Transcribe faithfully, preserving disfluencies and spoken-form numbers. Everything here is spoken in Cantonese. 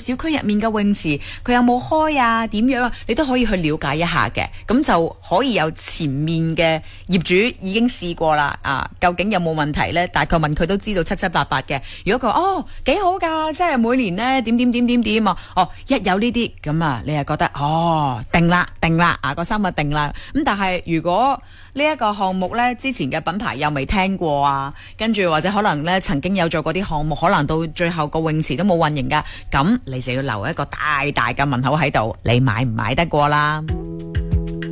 小區入面嘅泳池佢有冇開啊？點樣啊？你都可以去了解一下嘅，咁就可以有前面嘅業主已經試過啦，啊，究竟有冇問題呢？大概問佢都知道七七八八嘅。如果佢話哦幾好㗎，即係每年呢點點點點點啊，哦一有呢啲咁啊，你係覺得哦定啦定啦啊個心啊定啦。咁但係如果呢一個項目呢，之前嘅品牌又未聽過啊，跟住或者可能呢曾經有做過啲項目，可能到最後個泳池都冇運營噶，咁你就要留一個大大嘅問號喺度，你買唔買得過啦？